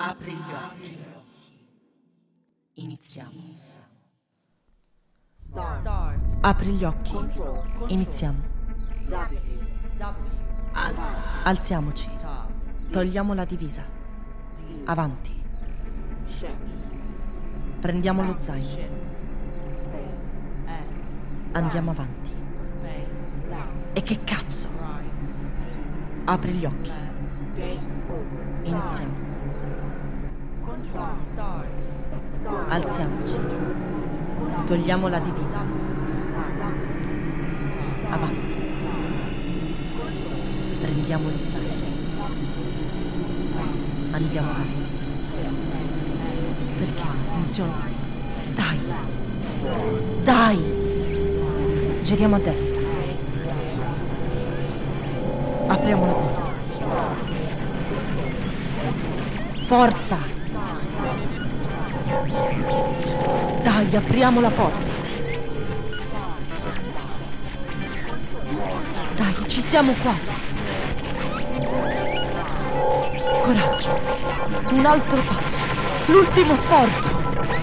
Apri gli occhi. Iniziamo. Start. Apri gli occhi. Iniziamo. Alziamoci. Togliamo la divisa. Avanti. Prendiamo lo zaino. Andiamo avanti. E che cazzo? Apri gli occhi. Iniziamo. Alziamoci. Togliamo la divisa. Avanti. Prendiamo lo zaino. Andiamo avanti. Perché non funziona? Dai! Dai! Giriamo a destra. Apriamo la porta. Forza! Dai, apriamo la porta. Dai, ci siamo quasi. Coraggio. Un altro passo. L'ultimo sforzo.